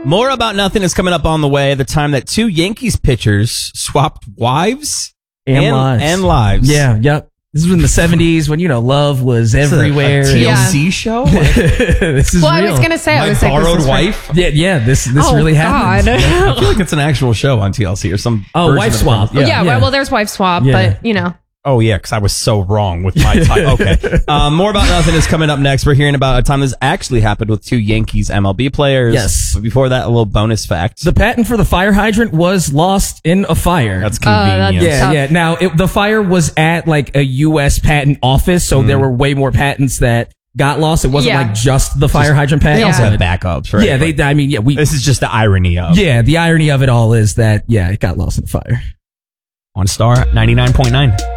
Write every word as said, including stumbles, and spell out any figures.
More About Nothing is coming up on the way. The time that two Yankees pitchers swapped wives And, and, lives. and lives. Yeah, yep. This was in the seventies when, you know, love was This is a- everywhere. a T L C show? Like, this is Well, I real. was gonna say, I My was like, this Borrowed is right. Wife? Yeah, yeah. This this Oh, really happened. God. I feel like it's an actual show on T L C or some. Oh, version Wife of it. Swap. Yeah, Yeah, right. yeah. Well, there's wife swap, Yeah. but you know. Oh, yeah, because I was so wrong with my time. Okay. Um, More About Nothing is coming up next. We're hearing about a time this actually happened with two Yankees M L B players. Yes. But before that, a little bonus fact. The patent for the fire hydrant was lost in a fire. That's Uh, convenient. that's- yeah, tough. yeah. Now, it, the fire was at like a U S patent office, so there were way more patents that got lost. It wasn't Yeah. like just the fire hydrant patent. They also Yeah. have backups, right? Yeah, they, Like, I mean, yeah, we, this is just the irony of yeah, the irony of it all is that, yeah, it got lost in the fire. on Star ninety-nine point nine.